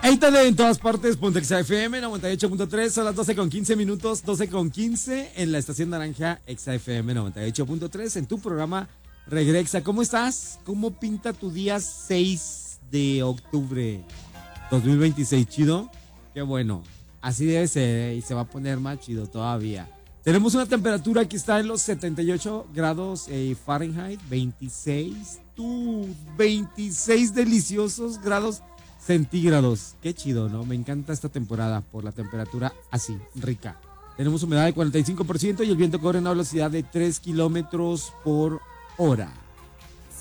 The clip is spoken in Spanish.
Éitale en todas partes, Pontexa FM 98.3, son las 12:15, 12:15 en la estación naranja Exa FM 98.3 en tu programa Regrexa. ¿Cómo estás? ¿Cómo pinta tu día 6 de octubre 2026? ¿Chido? Qué bueno, así debe ser y se va a poner más chido todavía. Tenemos una temperatura que está en los 78 grados Fahrenheit, 26 deliciosos grados centígrados. Qué chido, ¿no? Me encanta esta temporada por la temperatura así, rica. Tenemos humedad de 45% y el viento corre a una velocidad de 3 kilómetros por hora.